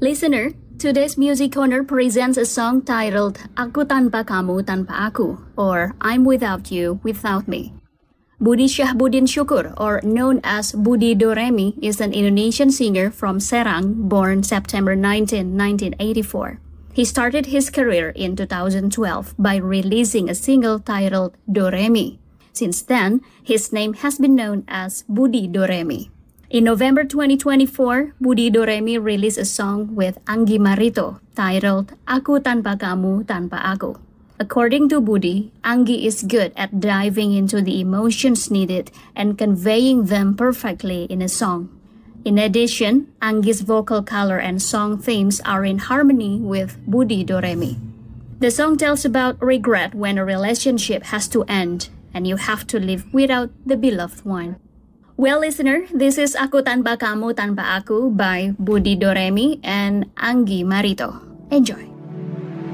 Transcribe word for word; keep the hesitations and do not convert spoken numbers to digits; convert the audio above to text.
Listener, today's Music Corner presents a song titled Aku Tanpa Kamu Tanpa Aku, or I'm Without You Without Me. Budi Syahbudin Syukur, or known as Budi Doremi, is an Indonesian singer from Serang, born September nineteenth, nineteen eighty-four. He started his career in two thousand twelve by releasing a single titled Doremi. Since then, his name has been known as Budi Doremi. In November twenty twenty-four, Budi Doremi released a song with Anggi Marito titled Aku Tanpa Kamu Tanpa Aku. According to Budi, Anggi is good at diving into the emotions needed and conveying them perfectly in a song. In addition, Anggi's vocal color and song themes are in harmony with Budi Doremi. The song tells about regret when a relationship has to end and you have to live without the beloved one. Well, listener, this is Aku Tanpa Kamu Tanpa Aku by Budi Doremi and Anggi Marito. Enjoy!